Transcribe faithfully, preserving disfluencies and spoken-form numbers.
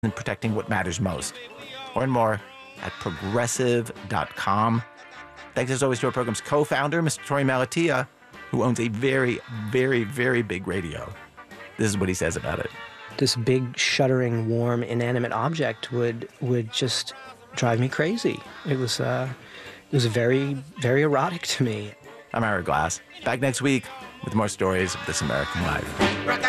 and protecting what matters most. Learn more at progressive dot com. Thanks as always to our program's co-founder, Mister Torey Malatia, who owns a very, very, very big radio. This is what he says about it. This big, shuddering, warm, inanimate object would would just drive me crazy. It was uh, it was very, very erotic to me. I'm Ira Glass. Back next week with more stories of This American Life.